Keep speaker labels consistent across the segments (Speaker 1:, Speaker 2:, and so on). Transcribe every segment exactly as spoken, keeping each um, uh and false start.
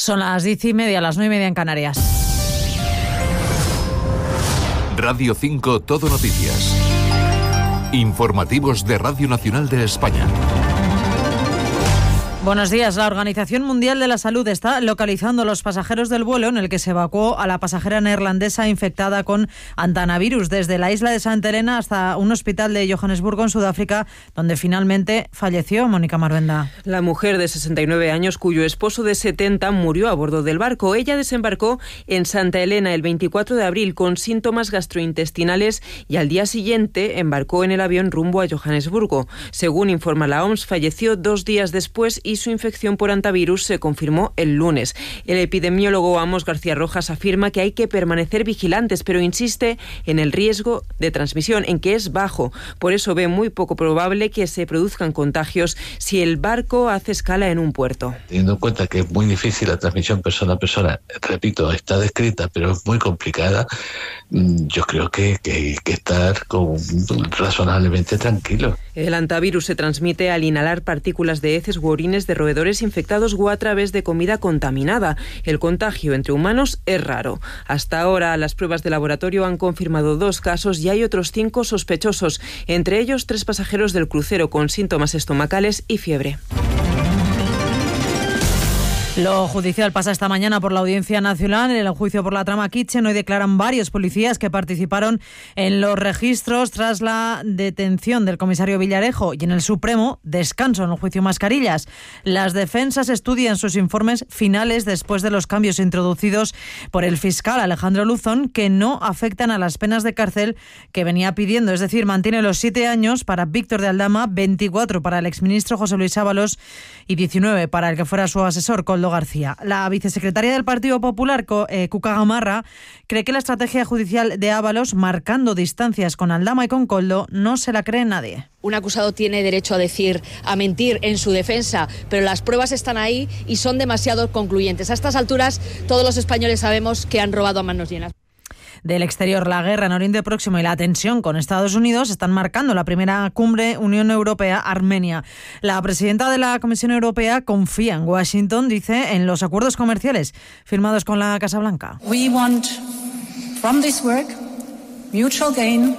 Speaker 1: Son las diez y media, las nueve y media en Canarias.
Speaker 2: Radio cinco Todo Noticias. Informativos de Radio Nacional de España.
Speaker 1: Buenos días. La Organización Mundial de la Salud está localizando los pasajeros del vuelo en el que se evacuó a la pasajera neerlandesa infectada con antanavirus desde la isla de Santa Helena hasta un hospital de Johannesburgo, en Sudáfrica, donde finalmente falleció. Mónica Maruenda.
Speaker 3: La mujer de sesenta y nueve años, cuyo esposo de setenta murió a bordo del barco. Ella desembarcó en Santa Helena el veinticuatro de abril con síntomas gastrointestinales y al día siguiente embarcó en el avión rumbo a Johannesburgo. Según informa la O M S, falleció dos días después y y su infección por antivirus se confirmó el lunes. El epidemiólogo Amos García Rojas afirma que hay que permanecer vigilantes, pero insiste en el riesgo de transmisión, en que es bajo. Por eso ve muy poco probable que se produzcan contagios si el barco hace escala en un puerto.
Speaker 4: Teniendo en cuenta que es muy difícil la transmisión persona a persona, repito, está descrita, pero es muy complicada, yo creo que, que hay que estar con, razonablemente tranquilo.
Speaker 3: El antivirus se transmite al inhalar partículas de heces u orines de roedores infectados o a través de comida contaminada. El contagio entre humanos es raro. Hasta ahora, las pruebas de laboratorio han confirmado dos casos y hay otros cinco sospechosos, entre ellos tres pasajeros del crucero con síntomas estomacales y fiebre.
Speaker 1: Lo judicial pasa esta mañana por la Audiencia Nacional en el juicio por la trama Kitchen. Hoy declaran varios policías que participaron en los registros tras la detención del comisario Villarejo, y en el Supremo descanso en el juicio Mascarillas. Las defensas estudian sus informes finales después de los cambios introducidos por el fiscal Alejandro Luzón, que no afectan a las penas de cárcel que venía pidiendo. Es decir, mantiene los siete años para Víctor de Aldama, veinticuatro para el exministro José Luis Ábalos y diecinueve para el que fuera su asesor, Koldo García. La vicesecretaria del Partido Popular, eh, Cuca Gamarra, cree que la estrategia judicial de Ábalos, marcando distancias con Aldama y con Koldo, no se la cree nadie.
Speaker 5: Un acusado tiene derecho a decir, a mentir en su defensa, pero las pruebas están ahí y son demasiado concluyentes. A estas alturas, todos los españoles sabemos que han robado a manos llenas.
Speaker 1: Del exterior, la guerra en Oriente Próximo y la tensión con Estados Unidos están marcando la primera cumbre Unión Europea-Armenia. La presidenta de la Comisión Europea confía en Washington, dice, en los acuerdos comerciales firmados con la Casa Blanca.
Speaker 6: We want from this work mutual gain,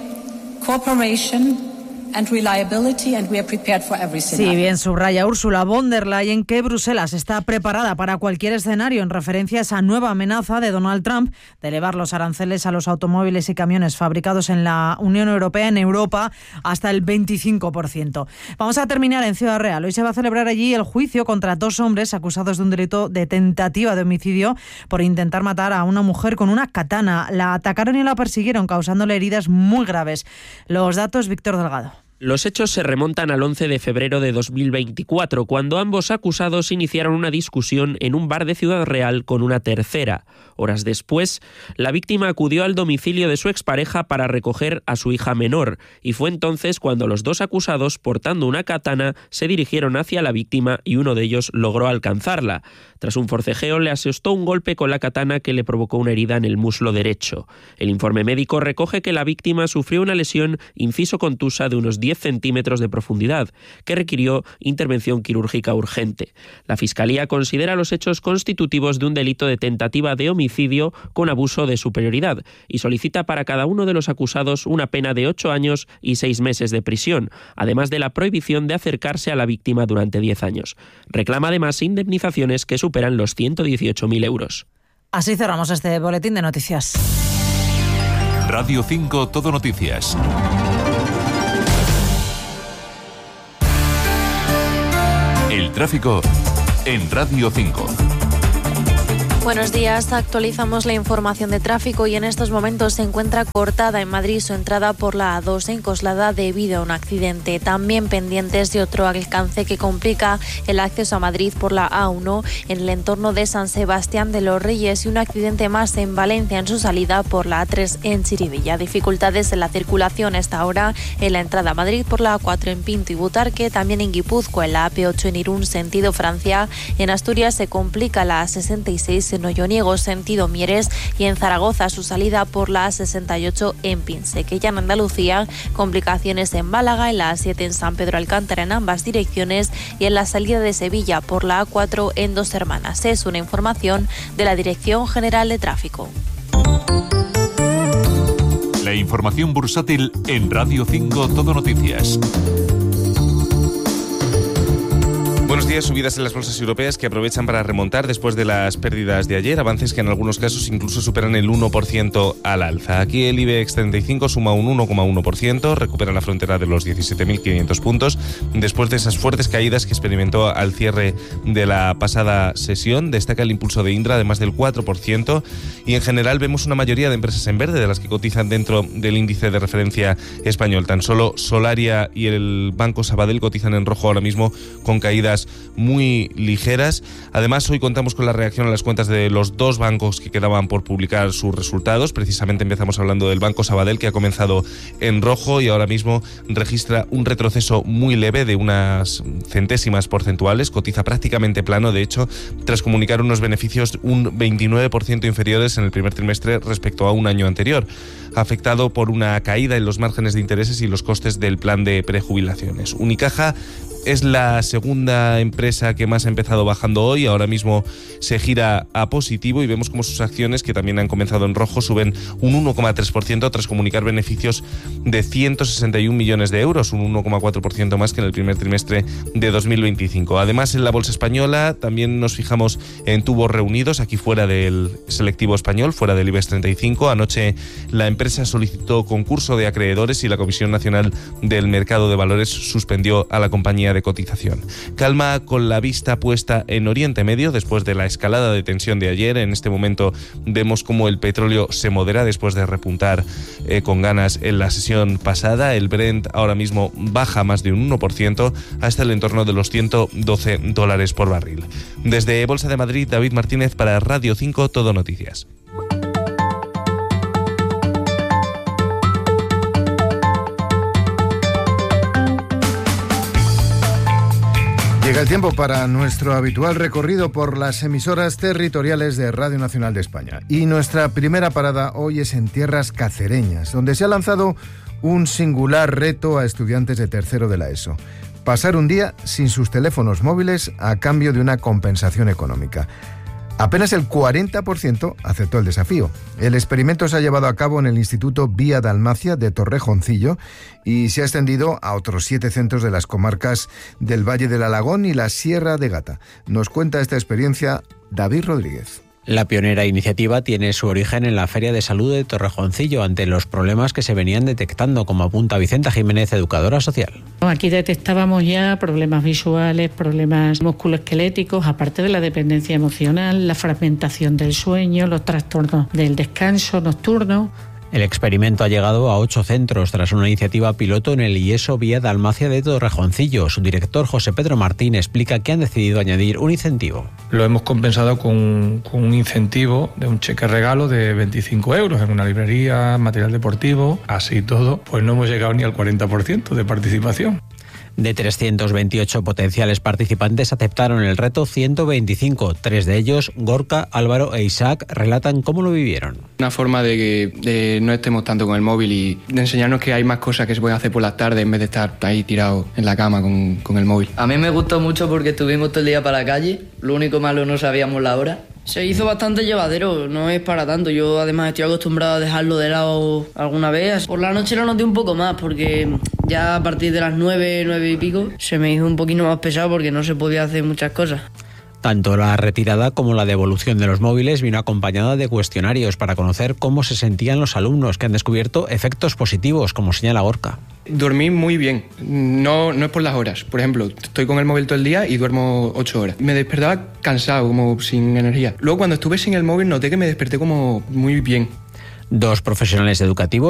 Speaker 6: cooperation and reliability, and we are prepared for everything.
Speaker 1: Sí, bien subraya Ursula von der Leyen que Bruselas está preparada para cualquier escenario en referencia a esa nueva amenaza de Donald Trump de elevar los aranceles a los automóviles y camiones fabricados en la Unión Europea, en Europa, hasta el veinticinco por ciento. Vamos a terminar en Ciudad Real. Hoy se va a celebrar allí el juicio contra dos hombres acusados de un delito de tentativa de homicidio por intentar matar a una mujer con una katana. La atacaron y la persiguieron, causándole heridas muy graves. Los datos, Víctor Delgado.
Speaker 7: Los hechos se remontan al once de febrero de dos mil veinticuatro, cuando ambos acusados iniciaron una discusión en un bar de Ciudad Real con una tercera. Horas después, la víctima acudió al domicilio de su expareja para recoger a su hija menor, y fue entonces cuando los dos acusados, portando una katana, se dirigieron hacia la víctima y uno de ellos logró alcanzarla. Tras un forcejeo, le asestó un golpe con la katana que le provocó una herida en el muslo derecho. El informe médico recoge que la víctima sufrió una lesión inciso-contusa de unos diez centímetros de profundidad, que requirió intervención quirúrgica urgente. La Fiscalía considera los hechos constitutivos de un delito de tentativa de homicidio con abuso de superioridad y solicita para cada uno de los acusados una pena de ocho años y seis meses de prisión, además de la prohibición de acercarse a la víctima durante diez años. Reclama además indemnizaciones que superan los ciento dieciocho mil euros.
Speaker 1: Así cerramos este boletín de noticias.
Speaker 2: Radio cinco Todo Noticias. El tráfico en Radio cinco.
Speaker 8: Buenos días, actualizamos la información de tráfico y en estos momentos se encuentra cortada en Madrid su entrada por la A dos en Coslada debido a un accidente. También pendientes de otro alcance que complica el acceso a Madrid por la A uno en el entorno de San Sebastián de los Reyes y un accidente más en Valencia en su salida por la A tres en Chirivilla. Dificultades en la circulación a esta hora en la entrada a Madrid por la A cuatro en Pinto y Butarque, también en Guipúzcoa en la A P ocho en Irún sentido Francia. En Asturias se complica la A sesenta y seis en Olloniego, sentido Mieres, y en Zaragoza su salida por la A sesenta y ocho en Pinseque. Ya en Andalucía, complicaciones en Málaga, en la A siete en San Pedro Alcántara en ambas direcciones y en la salida de Sevilla por la A cuatro en Dos Hermanas. Es una información de la Dirección General de Tráfico.
Speaker 2: La información bursátil en Radio cinco Todo Noticias.
Speaker 9: Buenos días. Subidas en las bolsas europeas que aprovechan para remontar después de las pérdidas de ayer, avances que en algunos casos incluso superan el uno por ciento al alza. Aquí el IBEX treinta y cinco suma un uno coma uno por ciento, recupera la frontera de los diecisiete mil quinientos puntos después de esas fuertes caídas que experimentó al cierre de la pasada sesión. Destaca el impulso de Indra de más del cuatro por ciento y en general vemos una mayoría de empresas en verde de las que cotizan dentro del índice de referencia español. Tan solo Solaria y el Banco Sabadell cotizan en rojo ahora mismo con caídas muy ligeras. Además, hoy contamos con la reacción a las cuentas de los dos bancos que quedaban por publicar sus resultados. Precisamente empezamos hablando del Banco Sabadell, que ha comenzado en rojo y ahora mismo registra un retroceso muy leve de unas centésimas porcentuales, cotiza prácticamente plano, de hecho, tras comunicar unos beneficios un veintinueve por ciento inferiores en el primer trimestre respecto a un año anterior, afectado por una caída en los márgenes de intereses y los costes del plan de prejubilaciones. Unicaja es la segunda empresa que más ha empezado bajando hoy, ahora mismo se gira a positivo y vemos como sus acciones, que también han comenzado en rojo, suben un uno coma tres por ciento tras comunicar beneficios de ciento sesenta y un millones de euros, un uno coma cuatro por ciento más que en el primer trimestre de dos mil veinticinco. Además, en la bolsa española también nos fijamos en tubos reunidos, aquí fuera del selectivo español, fuera del IBEX treinta y cinco. Anoche la empresa solicitó concurso de acreedores y la Comisión Nacional del Mercado de Valores suspendió a la compañía de cotización. Calma con la vista puesta en Oriente Medio después de la escalada de tensión de ayer. En este momento vemos como el petróleo se modera después de repuntar eh, con ganas en la sesión pasada. El Brent ahora mismo baja más de un uno por ciento hasta el entorno de los ciento doce dólares por barril. Desde Bolsa de Madrid, David Martínez para Radio cinco Todo Noticias.
Speaker 10: Llega el tiempo para nuestro habitual recorrido por las emisoras territoriales de Radio Nacional de España. Y nuestra primera parada hoy es en tierras cacereñas, donde se ha lanzado un singular reto a estudiantes de tercero de la ESO. Pasar un día sin sus teléfonos móviles a cambio de una compensación económica. Apenas el cuarenta por ciento aceptó el desafío. El experimento se ha llevado a cabo en el Instituto Vía Dalmacia de Torrejoncillo y se ha extendido a otros siete centros de las comarcas del Valle del Alagón y la Sierra de Gata. Nos cuenta esta experiencia David Rodríguez.
Speaker 11: La pionera iniciativa tiene su origen en la Feria de Salud de Torrejoncillo ante los problemas que se venían detectando, como apunta Vicenta Jiménez, educadora social.
Speaker 12: Aquí detectábamos ya problemas visuales, problemas musculoesqueléticos, aparte de la dependencia emocional, la fragmentación del sueño, los trastornos del descanso nocturno.
Speaker 11: El experimento ha llegado a ocho centros tras una iniciativa piloto en el IESO Vía Dalmacia de Torrejoncillo. Su director, José Pedro Martín, explica que han decidido añadir un incentivo.
Speaker 13: Lo hemos compensado con, con un incentivo de un cheque regalo de veinticinco euros en una librería, material deportivo, así todo, pues no hemos llegado ni al cuarenta por ciento de participación.
Speaker 11: De trescientos veintiocho potenciales participantes aceptaron el reto ciento veinticinco. Tres de ellos, Gorka, Álvaro e Isaac, relatan cómo lo vivieron.
Speaker 14: Una forma de que de no estemos tanto con el móvil y de enseñarnos que hay más cosas que se pueden hacer por las tardes en vez de estar ahí tirado en la cama con, con el móvil.
Speaker 15: A mí me gustó mucho porque estuvimos todo el día para la calle, lo único malo no sabíamos la hora. Se hizo bastante llevadero, no es para tanto. Yo además estoy acostumbrado a dejarlo de lado alguna vez. Por la noche lo noté un poco más porque ya a partir de las nueve, nueve y pico se me hizo un poquito más pesado porque no se podía hacer muchas cosas.
Speaker 11: Tanto la retirada como la devolución de los móviles vino acompañada de cuestionarios para conocer cómo se sentían los alumnos, que han descubierto efectos positivos, como señala Gorka.
Speaker 14: Dormí muy bien, no, no es por las horas. Por ejemplo, estoy con el móvil todo el día y duermo ocho horas. Me despertaba cansado, como sin energía. Luego cuando estuve sin el móvil noté que me desperté como muy bien.
Speaker 11: Dos profesionales educativos